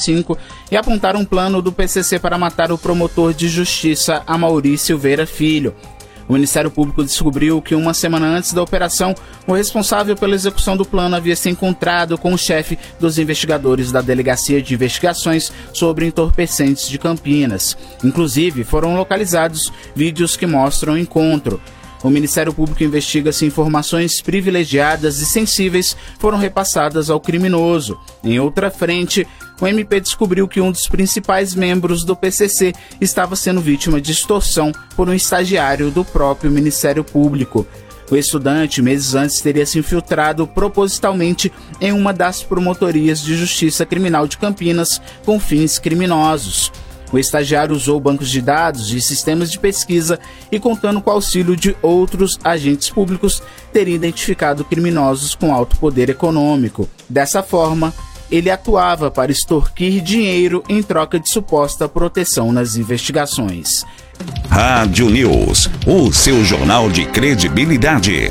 2005 e apontaram um plano do PCC para matar o promotor de justiça Amaury Silveira Filho. O Ministério Público descobriu que uma semana antes da operação, o responsável pela execução do plano havia se encontrado com o chefe dos investigadores da Delegacia de Investigações sobre Entorpecentes de Campinas. Inclusive, foram localizados vídeos que mostram o encontro. O Ministério Público investiga se informações privilegiadas e sensíveis foram repassadas ao criminoso. Em outra frente, o MP descobriu que um dos principais membros do PCC estava sendo vítima de extorsão por um estagiário do próprio Ministério Público. O estudante, meses antes, teria se infiltrado propositalmente em uma das promotorias de justiça criminal de Campinas com fins criminosos. O estagiário usou bancos de dados e sistemas de pesquisa e, contando com o auxílio de outros agentes públicos, teria identificado criminosos com alto poder econômico. Dessa forma, ele atuava para extorquir dinheiro em troca de suposta proteção nas investigações. Rádio News, o seu jornal de credibilidade.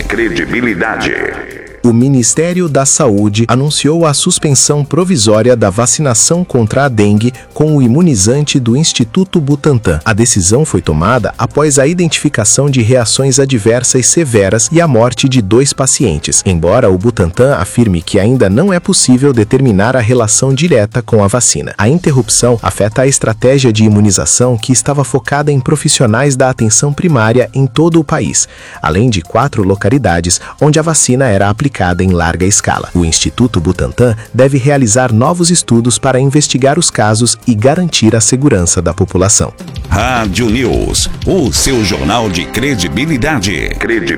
O Ministério da Saúde anunciou a suspensão provisória da vacinação contra a dengue com o imunizante do Instituto Butantan. A decisão foi tomada após a identificação de reações adversas severas e a morte de 2 pacientes, embora o Butantan afirme que ainda não é possível determinar a relação direta com a vacina. A interrupção afeta a estratégia de imunização que estava focada em profissionais da atenção primária em todo o país, além de 4 localidades onde a vacina era aplicada em larga escala. O Instituto Butantan deve realizar novos estudos para investigar os casos e garantir a segurança da população. Rádio News, o seu jornal de credibilidade.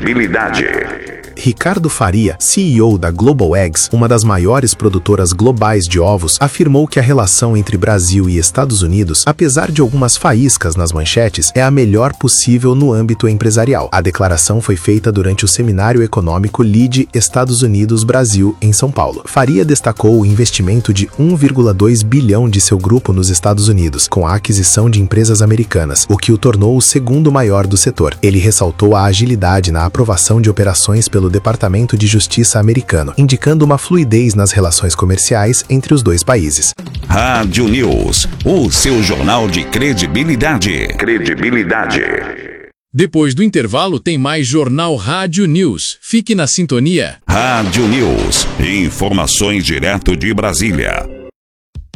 Ricardo Faria, CEO da Global Eggs, uma das maiores produtoras globais de ovos, afirmou que a relação entre Brasil e Estados Unidos, apesar de algumas faíscas nas manchetes, é a melhor possível no âmbito empresarial. A declaração foi feita durante o Seminário Econômico LIDE Estados Unidos-Brasil, em São Paulo. Faria destacou o investimento de 1,2 bilhão de seu grupo nos Estados Unidos, com a aquisição de empresas americanas, o que o tornou o segundo maior do setor. Ele ressaltou a agilidade na aprovação de operações pelo Departamento de Justiça americano, indicando uma fluidez nas relações comerciais entre os dois países. Rádio News, o seu jornal de credibilidade. Depois do intervalo tem mais Jornal Rádio News. Fique na sintonia. Rádio News, informações direto de Brasília.